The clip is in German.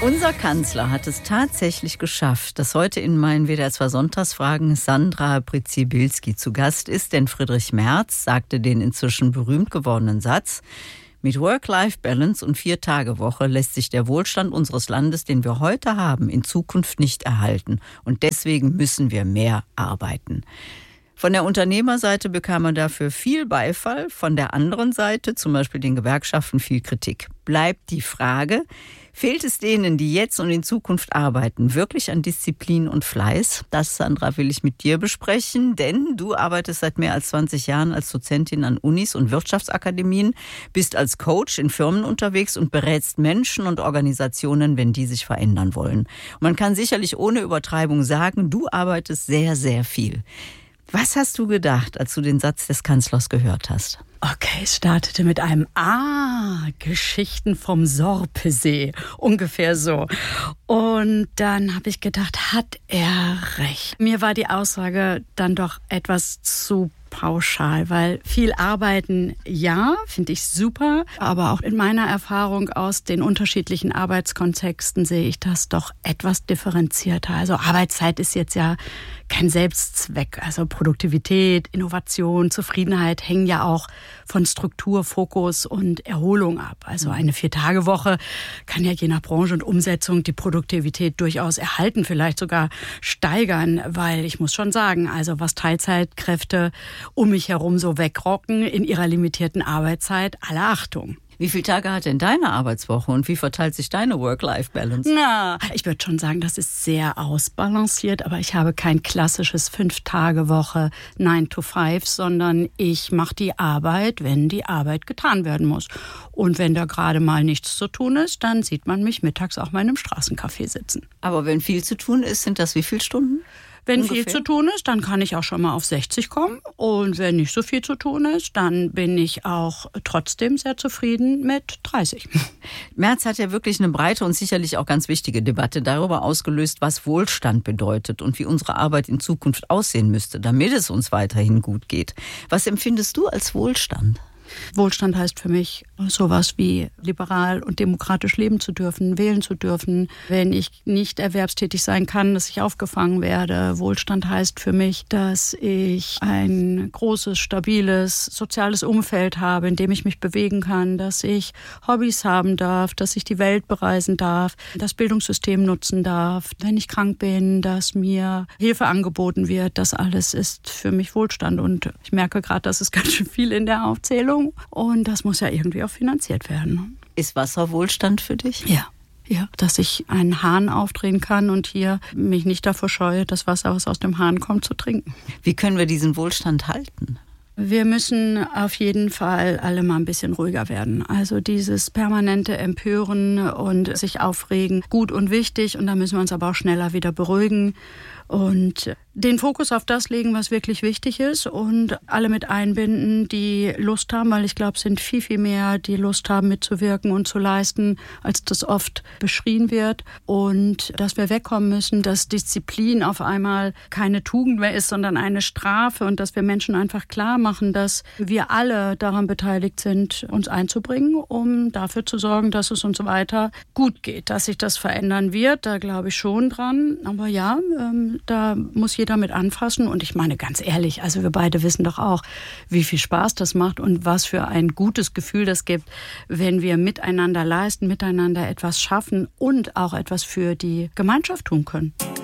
Unser Kanzler hat es tatsächlich geschafft, dass heute in meinen WDR 2 Sonntagsfragen Sandra Pryzybylski zu Gast ist, denn Friedrich Merz sagte den inzwischen berühmt gewordenen Satz: Mit Work-Life-Balance und 4-Tage-Woche lässt sich der Wohlstand unseres Landes, den wir heute haben, in Zukunft nicht erhalten. Und deswegen müssen wir mehr arbeiten. Von der Unternehmerseite bekam er dafür viel Beifall, von der anderen Seite, zum Beispiel den Gewerkschaften, viel Kritik. Bleibt die Frage: Fehlt es denen, die jetzt und in Zukunft arbeiten, wirklich an Disziplin und Fleiß? Das, Sandra, will ich mit dir besprechen, denn du arbeitest seit mehr als 20 Jahren als Dozentin an Unis und Wirtschaftsakademien, bist als Coach in Firmen unterwegs und berätst Menschen und Organisationen, wenn die sich verändern wollen. Und man kann sicherlich ohne Übertreibung sagen, du arbeitest sehr, sehr viel. Was hast du gedacht, als du den Satz des Kanzlers gehört hast? Okay, es startete mit einem Geschichten vom Sorpesee, ungefähr so. Und dann habe ich gedacht, hat er recht? Mir war die Aussage dann doch etwas zu pauschal, weil viel arbeiten, ja, finde ich super, aber auch in meiner Erfahrung aus den unterschiedlichen Arbeitskontexten sehe ich das doch etwas differenzierter. Also Arbeitszeit ist jetzt ja kein Selbstzweck. Also Produktivität, Innovation, Zufriedenheit hängen ja auch von Struktur, Fokus und Erholung ab. Also eine 4-Tage-Woche kann ja je nach Branche und Umsetzung die Produktivität durchaus erhalten, vielleicht sogar steigern, weil ich muss schon sagen, also was Teilzeitkräfte um mich herum so wegrocken in ihrer limitierten Arbeitszeit, alle Achtung. Wie viele Tage hat denn deine Arbeitswoche und wie verteilt sich deine Work-Life-Balance? Na, ich würde schon sagen, das ist sehr ausbalanciert, aber ich habe kein klassisches 5-Tage-Woche 9 to 5, sondern ich mache die Arbeit, wenn die Arbeit getan werden muss. Und wenn da gerade mal nichts zu tun ist, dann sieht man mich mittags auch mal in einem Straßencafé sitzen. Aber wenn viel zu tun ist, sind das wie viele Stunden? Wenn ungefähr viel zu tun ist, dann kann ich auch schon mal auf 60 kommen. Und wenn nicht so viel zu tun ist, dann bin ich auch trotzdem sehr zufrieden mit 30. Merz hat ja wirklich eine breite und sicherlich auch ganz wichtige Debatte darüber ausgelöst, was Wohlstand bedeutet und wie unsere Arbeit in Zukunft aussehen müsste, damit es uns weiterhin gut geht. Was empfindest du als Wohlstand? Wohlstand heißt für mich sowas wie liberal und demokratisch leben zu dürfen, wählen zu dürfen. Wenn ich nicht erwerbstätig sein kann, dass ich aufgefangen werde. Wohlstand heißt für mich, dass ich ein großes, stabiles, soziales Umfeld habe, in dem ich mich bewegen kann, dass ich Hobbys haben darf, dass ich die Welt bereisen darf, das Bildungssystem nutzen darf, wenn ich krank bin, dass mir Hilfe angeboten wird. Das alles ist für mich Wohlstand. Und ich merke gerade, das ist ganz schön viel in der Aufzählung. Und das muss ja irgendwie auch finanziert werden. Ist Wasser Wohlstand für dich? Ja, dass ich einen Hahn aufdrehen kann und hier mich nicht davor scheue, das Wasser, was aus dem Hahn kommt, zu trinken. Wie können wir diesen Wohlstand halten? Wir müssen auf jeden Fall alle mal ein bisschen ruhiger werden. Also dieses permanente Empören und sich aufregen, gut und wichtig. Und da müssen wir uns aber auch schneller wieder beruhigen und den Fokus auf das legen, was wirklich wichtig ist und alle mit einbinden, die Lust haben, weil ich glaube, es sind viel, viel mehr, die Lust haben, mitzuwirken und zu leisten, als das oft beschrien wird. Und dass wir wegkommen müssen, dass Disziplin auf einmal keine Tugend mehr ist, sondern eine Strafe und dass wir Menschen einfach klar machen, dass wir alle daran beteiligt sind, uns einzubringen, um dafür zu sorgen, dass es uns weiter gut geht. Dass sich das verändern wird, da glaube ich schon dran. Aber ja, da muss jeder mit anfassen. Und ich meine ganz ehrlich, also wir beide wissen doch auch, wie viel Spaß das macht und was für ein gutes Gefühl das gibt, wenn wir miteinander leisten, miteinander etwas schaffen und auch etwas für die Gemeinschaft tun können.